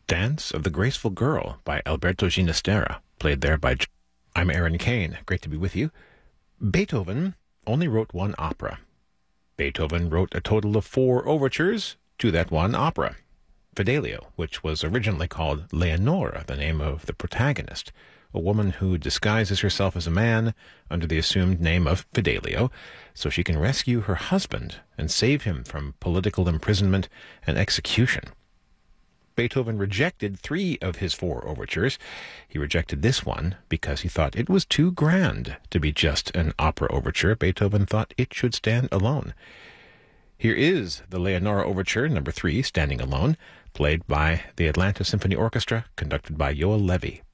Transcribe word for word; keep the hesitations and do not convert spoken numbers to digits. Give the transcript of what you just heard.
Dance of the Graceful Girl by Alberto Ginastera, played there by... I'm Aaron Kane. Great to be with you. Beethoven only wrote one opera. Beethoven wrote a total of four overtures to that one opera. Fidelio, which was originally called Leonora, the name of the protagonist, a woman who disguises herself as a man under the assumed name of Fidelio, so she can rescue her husband and save him from political imprisonment and execution. Beethoven rejected three of his four overtures. He rejected this one because he thought it was too grand to be just an opera overture. Beethoven thought it should stand alone. Here is the Leonora Overture, number three, Standing Alone, played by the Atlanta Symphony Orchestra, conducted by Yoel Levy.